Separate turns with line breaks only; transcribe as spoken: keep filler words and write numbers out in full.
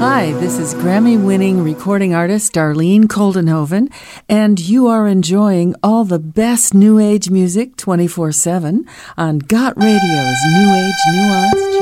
Hi, this is Grammy-winning recording artist Darlene Koldenhoven, and you are enjoying all the best New Age music twenty-four seven on Got Radio's New Age Nuance.